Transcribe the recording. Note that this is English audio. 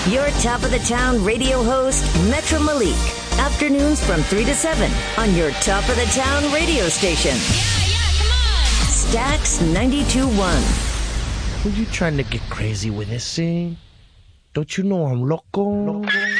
Your top of the town radio host, Metro Malik. Afternoons from 3 to 7 on your top of the town radio station. Yeah, come on. Stax 92.1. Who you trying to get crazy with this, eh? Don't you know I'm loco?